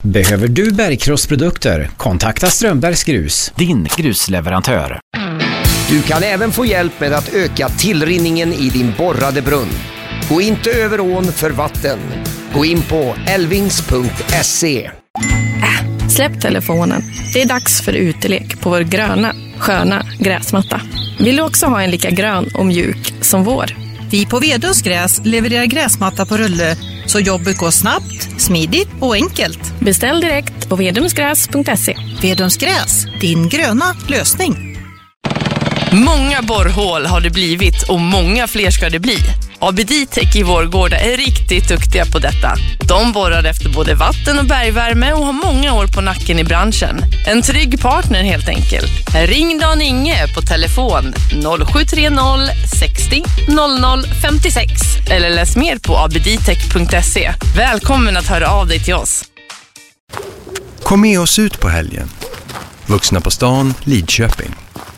Behöver du bergkrossprodukter? Kontakta Strömbergs Grus, din grusleverantör. Du kan även få hjälp med att öka tillrinningen i din borrade brunn. Gå inte över ån för vatten. Gå in på elvings.se. Släpp telefonen. Det är dags för utelek på vår gröna, sköna gräsmatta. Vill du också ha en lika grön och mjuk som vår? Vi på Vedums Gräs levererar gräsmatta på rulle så jobbet går snabbt, smidigt och enkelt. Beställ direkt på vedomsgräs.se. Vedums Gräs, din gröna lösning. Många borrhål har det blivit och många fler ska det bli. ABD-Tech i Vårgårda är riktigt duktiga på detta. De borrar efter både vatten- och bergvärme och har många år på nacken i branschen. En trygg partner helt enkelt. Ring Dan Inge på telefon 0730 60 00 56 eller läs mer på abdtech.se. Välkommen att höra av dig till oss. Kom med oss ut på helgen. Vuxna på stan, Lidköping.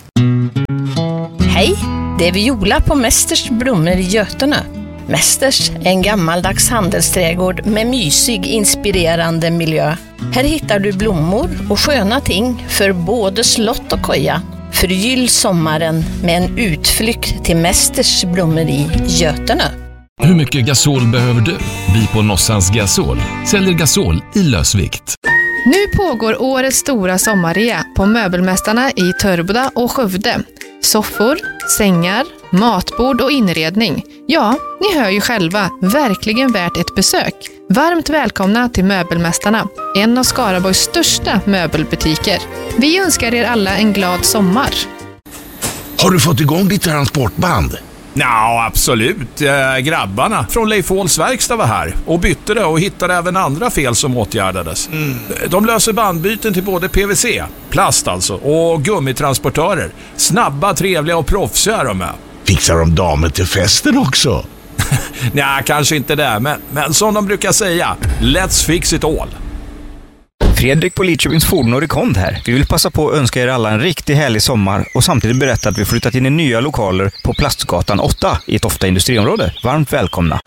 Hej, det är Viola på Mästers blommor i Götene. Mästers är en gammaldags handelsträdgård med mysig, inspirerande miljö. Här hittar du blommor och sköna ting för både slott och koja. Förgyll sommaren med en utflykt till Mästers blommor i Götene. Hur mycket gasol behöver du? Vi på Nossans Gasol säljer gasol i lösvikt. Nu pågår årets stora sommarrea på möbelmästarna i Törboda och Skövde. Soffor, sängar, matbord och inredning. Ja, ni hör ju själva, verkligen värt ett besök. Varmt välkomna till Möbelmästarna, en av Skaraborgs största möbelbutiker. Vi önskar er alla en glad sommar. Har du fått igång ditt transportband? Ja, absolut. Grabbarna från Leif Åhls verkstad var här och bytte det och hittade även andra fel som åtgärdades. De löser bandbyten till både PVC, plast alltså, och gummitransportörer. Snabba, trevliga och proffsiga de är. Fixar de damer till festen också? Nej, kanske inte det, men som de brukar säga, let's fix it all. Fredrik på Lidköpings Fordon och Rekond här. Vi vill passa på att önska er alla en riktigt härlig sommar och samtidigt berätta att vi flyttat in i nya lokaler på Plastgatan 8 i ett ofta industriområde. Varmt välkomna!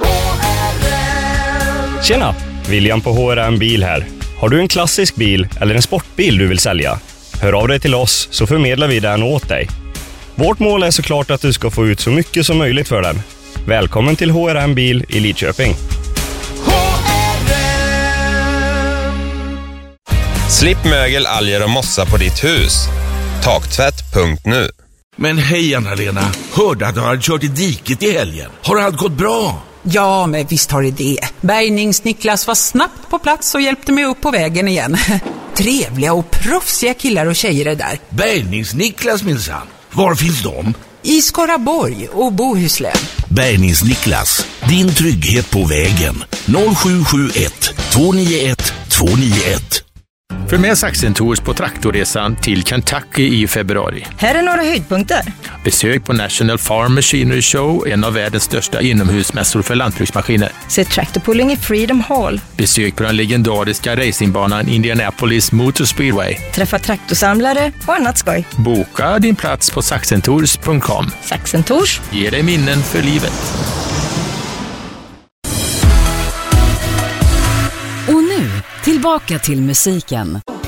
Tjena! William på HRM Bil här. Har du en klassisk bil eller en sportbil du vill sälja? Hör av dig till oss så förmedlar vi den åt dig. Vårt mål är såklart att du ska få ut så mycket som möjligt för den. Välkommen till HRM Bil i Lidköping. Slipp mögel, alger och mossa på ditt hus. Taktvätt.nu. Men hej Anna-Lena, hörde att du hade kört i diket i helgen. Har allt gått bra? Ja, men visst har det. Bärgnings-Niklas var snabbt på plats och hjälpte mig upp på vägen igen. Trevliga och proffsiga killar och tjejer är där. Bärgnings-Niklas minsann. Var finns de? I Skaraborg och Bohuslän. Bärgnings-Niklas, din trygghet på vägen. 0771 291 291. Följ med Saxen Tours på traktorresan till Kentucky i februari. Här är några höjdpunkter. Besök på National Farm Machinery Show, en av världens största inomhusmässor för lantbruksmaskiner. Se traktorpulling i Freedom Hall. Besök på den legendariska racingbanan Indianapolis Motor Speedway. Träffa traktorsamlare och annat skoj. Boka din plats på saxentours.com. Saxen Tours ger dig minnen för livet. Och nu, tillbaka till musiken.